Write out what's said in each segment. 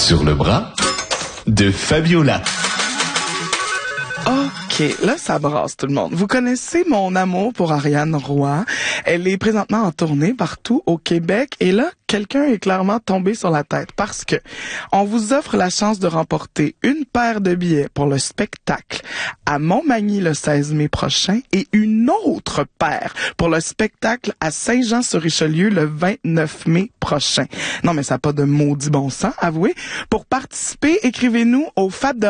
Sur le bras de Fabiola. OK, là, ça brasse tout le monde. Vous connaissez mon amour pour Ariane Roy. Elle est présentement en tournée partout au Québec. Et là, quelqu'un est clairement tombé sur la tête parce que on vous offre la chance de remporter une paire de billets pour le spectacle à Montmagny le 16 mai prochain et une autre paire pour le spectacle à Saint-Jean-sur-Richelieu le 29 mai prochain. Non, mais ça n'a pas de maudit bon sens, avouez. Pour participer, écrivez-nous au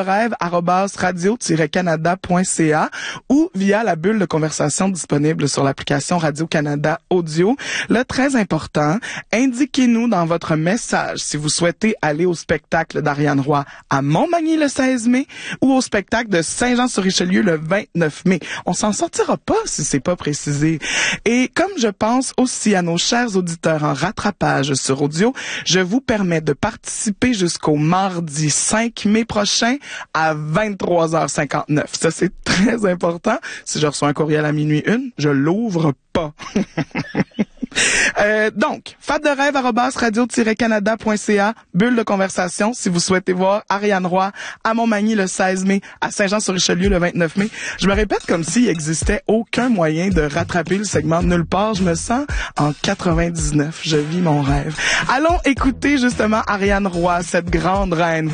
fabderêve@radio-canada.ca ou via la bulle de conversation disponible sur l'application Radio-Canada Audio. Là, très important, indiquez-nous dans votre message si vous souhaitez aller au spectacle d'Ariane Roy à Montmagny le 16 mai ou au spectacle de Saint-Jean-sur-Richelieu le 29 mai. On s'en sortira pas si c'est pas précisé. Et comme je pense aussi à nos chers auditeurs en rattrapage sur audio, je vous permets de participer jusqu'au mardi 5 mai prochain à 23h59. Ça, c'est très important. Si je reçois un courriel à minuit 1, je l'ouvre pas. Donc, fabderêve@radio-canada.ca, bulle de conversation, si vous souhaitez voir Ariane Roy à Montmagny le 16 mai, à Saint-Jean-sur-Richelieu le 29 mai. Je me répète comme s'il existait aucun moyen de rattraper le segment de nulle part. Je me sens en 99. Je vis mon rêve. Allons écouter justement Ariane Roy, cette grande reine.